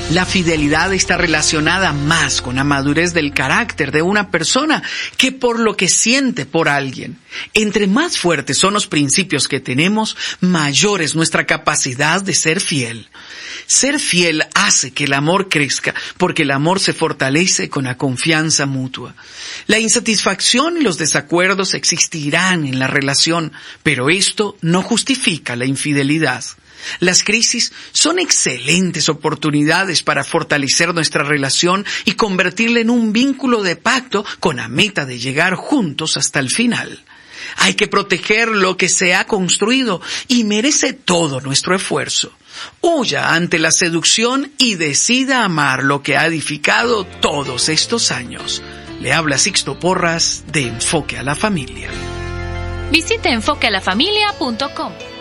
La fidelidad está relacionada más con la madurez del carácter de una persona que por lo que siente por alguien. Entre más fuertes son los principios que tenemos, mayor es nuestra capacidad de ser fiel. Ser fiel hace que el amor crezca, porque el amor se fortalece con la confianza mutua. La insatisfacción y los desacuerdos existirán en la relación, pero esto no justifica la infidelidad. Las crisis son excelentes oportunidades para fortalecer nuestra relación y convertirla en un vínculo de pacto con la meta de llegar juntos hasta el final. Hay que proteger lo que se ha construido y merece todo nuestro esfuerzo. Huya ante la seducción y decida amar lo que ha edificado todos estos años. Le habla Sixto Porras de Enfoque a la Familia. Visite enfoquealafamilia.com.